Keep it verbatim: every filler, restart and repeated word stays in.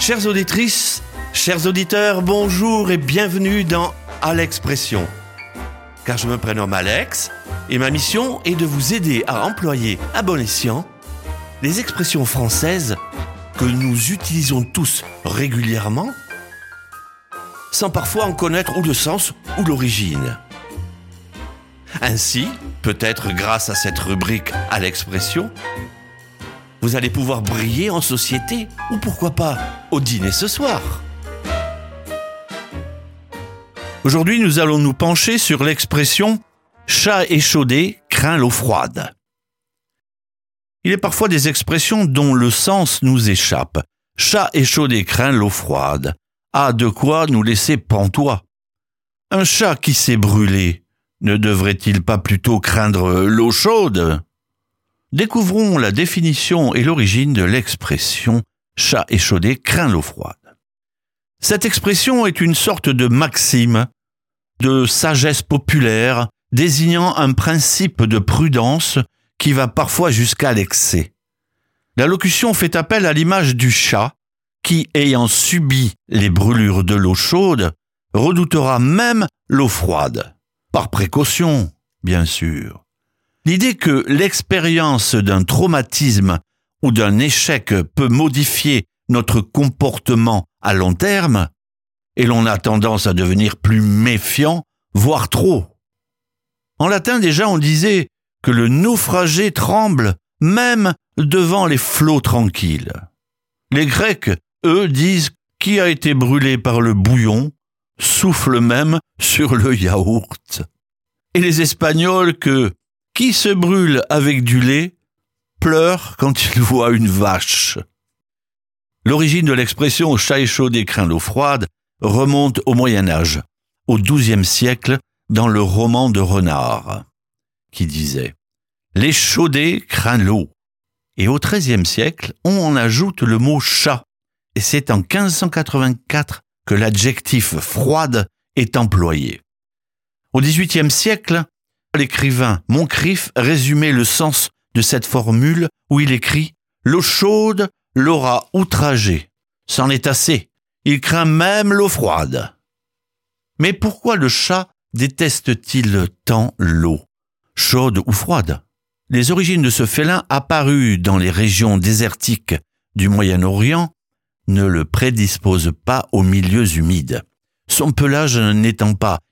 Chères auditrices, chers auditeurs, bonjour et bienvenue dans À l'Expression. Car je me prénomme Alex et ma mission est de vous aider à employer à bon escient les expressions françaises que nous utilisons tous régulièrement sans parfois en connaître ou le sens ou l'origine. Ainsi, peut-être grâce à cette rubrique à l'expression, vous allez pouvoir briller en société ou pourquoi pas au dîner ce soir. Aujourd'hui, nous allons nous pencher sur l'expression « chat échaudé craint l'eau froide ». Il est parfois des expressions dont le sens nous échappe. « Chat échaudé craint l'eau froide » a de quoi nous laisser pantois. Un chat qui s'est brûlé, ne devrait-il pas plutôt craindre l'eau chaude ? Découvrons la définition et l'origine de l'expression « chat échaudé craint l'eau froide ». Cette expression est une sorte de maxime, de sagesse populaire, désignant un principe de prudence qui va parfois jusqu'à l'excès. La locution fait appel à l'image du chat qui, ayant subi les brûlures de l'eau chaude, redoutera même l'eau froide. Par précaution, bien sûr. L'idée que l'expérience d'un traumatisme ou d'un échec peut modifier notre comportement à long terme, et l'on a tendance à devenir plus méfiant, voire trop. En latin déjà, on disait que le naufragé tremble même devant les flots tranquilles. Les Grecs, eux, disent qui a été brûlé par le bouillon souffle même sur le yaourt. Et les Espagnols que qui se brûle avec du lait pleure quand il voit une vache. L'origine de l'expression « chat échaudé craint l'eau froide » remonte au Moyen-Âge, au douzième siècle, dans le roman de Renard, qui disait « l'échaudé craint l'eau ». Et au treizième siècle, on en ajoute le mot « chat », et c'est en quinze cent quatre-vingt-quatre que l'adjectif « froide » est employé. Au dix-huitième siècle, l'écrivain Moncrif résumait le sens de cette formule où il écrit « L'eau chaude l'aura outragé. C'en est assez. Il craint même l'eau froide. » Mais pourquoi le chat déteste-t-il tant l'eau, chaude ou froide ? Les origines de ce félin apparu dans les régions désertiques du Moyen-Orient ne le prédisposent pas aux milieux humides. Son pelage n'étant pas